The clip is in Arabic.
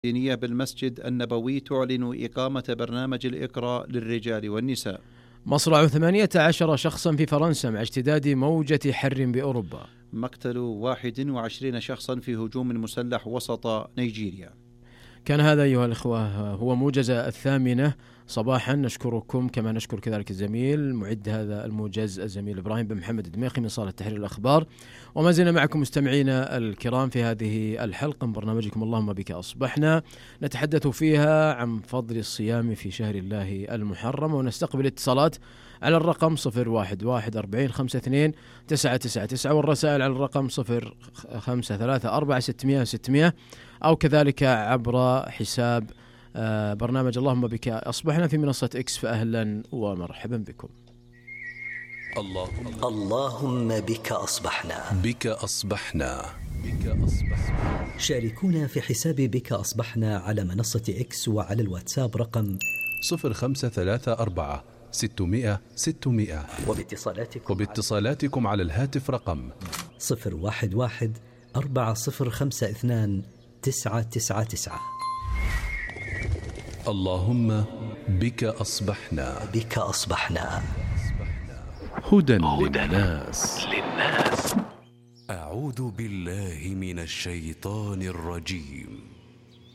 الدينية بالمسجد النبوي تعلن إقامة برنامج الإقراء للرجال والنساء. مصرع 18 شخصا في فرنسا مع اشتداد موجة حر بأوروبا. مقتل 21 شخصا في هجوم مسلح وسط نيجيريا. كان هذا أيها الإخوة هو موجز 8 صباحا. نشكركم كما نشكر كذلك الزميل معد هذا الموجز الزميل إبراهيم بن محمد الدميخي من صالة تحرير الأخبار. وما زلنا معكم مستمعينا الكرام في هذه الحلقة من برنامجكم اللهم بك أصبحنا، نتحدث فيها عن فضل الصيام في شهر الله المحرم، ونستقبل اتصالات على الرقم 012-4052-999 والرسائل على الرقم 0534-600 أو كذلك عبر حساب برنامج اللهم بك أصبحنا في منصة إكس. فأهلا ومرحبا بكم. اللهم بك أصبحنا. بك أصبحنا. شاركونا في حساب بك أصبحنا على منصة إكس وعلى الواتساب رقم 0534-600-600 وباتصالاتكم على الهاتف رقم 011-4052-999. اللهم بك أصبحنا. بك أصبحنا. هدى للناس. أعوذ بالله من الشيطان الرجيم.